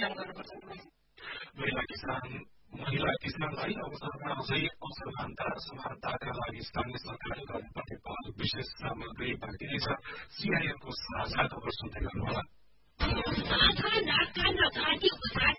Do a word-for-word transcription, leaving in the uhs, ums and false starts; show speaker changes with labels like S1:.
S1: विचार गर्नुपर्छ।
S2: महिला किसान महिला किसानलाई अवसरमा अझै असमानता समानताका लागि स्थानीय सरकारले गर्नुपर्ने पहल विशेष सामग्री बाँकिनेछ। सीआईएमको साझा खबर सुन्दै गर्नुहोला।
S3: आँखा, नाक, कान र घाँटी उपचार